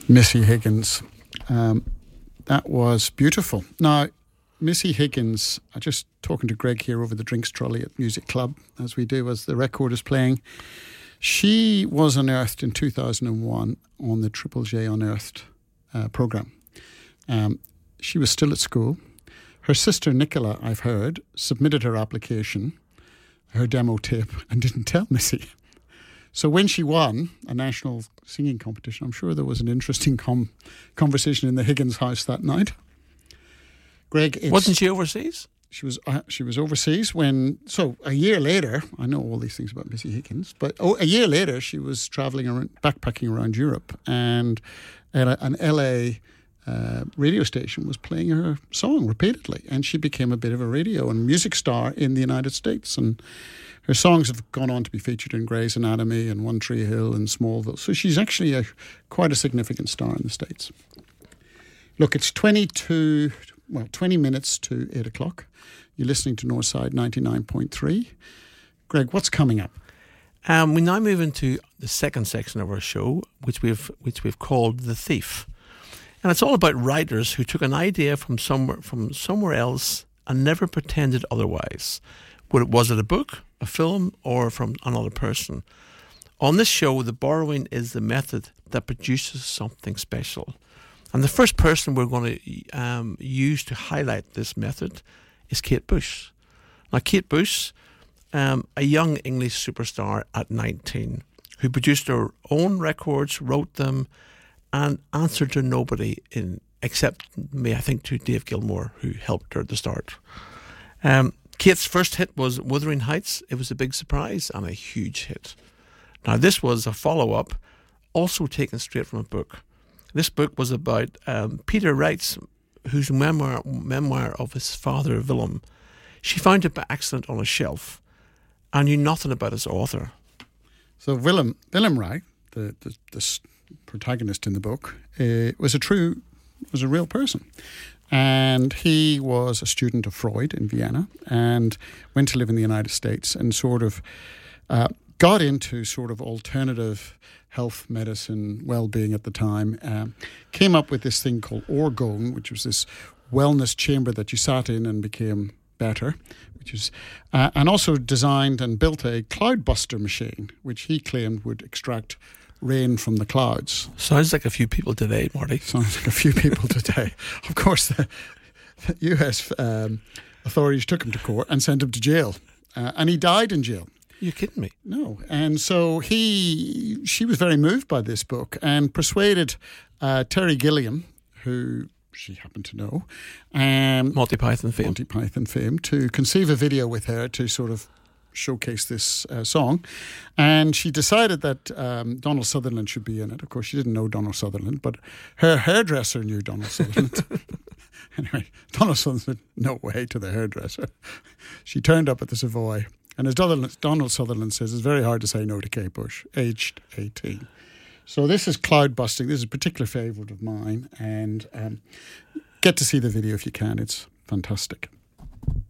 Missy Higgins. That was beautiful. Now, Missy Higgins, I'm just talking to Greg here over the drinks trolley at Music Club, as we do as the record is playing. She was unearthed in 2001 on the Triple J Unearthed programme. She was still at school. Her sister Nicola, I've heard, submitted her application, her demo tape, and didn't tell Missy. So when she won a national singing competition, I'm sure there was an interesting conversation in the Higgins house that night. Greg, wasn't she overseas? She was overseas so a year later, I know all these things about Missy Higgins, but a year later she was travelling around, backpacking around Europe, and an LA radio station was playing her song repeatedly, and she became a bit of a radio and music star in the United States, and her songs have gone on to be featured in Grey's Anatomy and One Tree Hill and Smallville. So she's actually quite a significant star in the States. Look, it's 20 minutes to 8 o'clock. You're listening to Northside 99.3. Greg, what's coming up? We now move into the second section of our show, which we've called The Thief. And it's all about writers who took an idea from somewhere else and never pretended otherwise. Was it a book, a film, or from another person? On this show, the borrowing is the method that produces something special. And the first person we're going to use to highlight this method is Kate Bush. Now, Kate Bush, a young English superstar at 19, who produced her own records, wrote them, and answered to nobody except me, I think, to Dave Gilmore, who helped her at the start. Kate's first hit was Wuthering Heights. It was a big surprise and a huge hit. Now, this was a follow-up, also taken straight from a book. This book was about Peter Wright's, whose memoir of his father, Willem. She found it by accident on a shelf and knew nothing about its author. So Willem Wright, the protagonist in the book, was a real person. And he was a student of Freud in Vienna and went to live in the United States and sort of got into sort of alternative health medicine, well-being at the time, came up with this thing called Orgone, which was this wellness chamber that you sat in and became better, and also designed and built a cloudbuster machine, which he claimed would extract rain from the clouds. Sounds like a few people today, Marty. Sounds like a few people today. Of course, the US authorities took him to court and sent him to jail. And he died in jail. You're kidding me? No. And so she was very moved by this book and persuaded Terry Gilliam, who she happened to know, Monty Python fame, to conceive a video with her to sort of showcase this song, and she decided that Donald Sutherland should be in it. Of course, she didn't know Donald Sutherland, but her hairdresser knew Donald Sutherland. Anyway, Donald Sutherland said, no way to the hairdresser. She turned up at the Savoy, and as Donald Sutherland says, it's very hard to say no to Kate Bush, aged 18. So this is Cloud Busting. This is a particular favourite of mine, and get to see the video if you can. It's fantastic.